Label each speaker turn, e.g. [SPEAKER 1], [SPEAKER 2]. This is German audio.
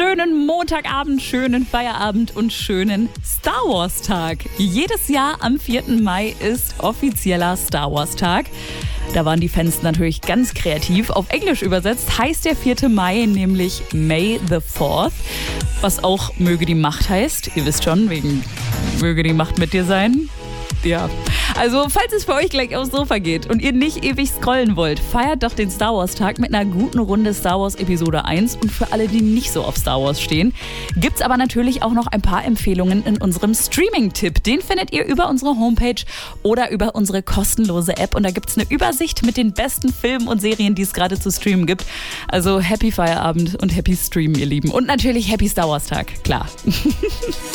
[SPEAKER 1] schönen Montagabend, schönen Feierabend und schönen Star Wars Tag. Jedes Jahr am 4. Mai ist offizieller Star Wars Tag. Da waren die Fans natürlich ganz kreativ. Auf Englisch übersetzt heißt der 4. Mai nämlich May the 4th, was auch möge die Macht heißt. Ihr wisst schon, wegen möge die Macht mit dir sein. Ja, also falls es für euch gleich aufs Sofa geht und ihr nicht ewig scrollen wollt, feiert doch den Star Wars Tag mit einer guten Runde Star Wars Episode 1. Und für alle, die nicht so auf Star Wars stehen, gibt's aber natürlich auch noch ein paar Empfehlungen in unserem Streaming-Tipp. Den findet ihr über unsere Homepage oder über unsere kostenlose App. Und da gibt's eine Übersicht mit den besten Filmen und Serien, die es gerade zu streamen gibt. Also Happy Feierabend und Happy Stream, ihr Lieben. Und natürlich Happy Star Wars Tag, klar.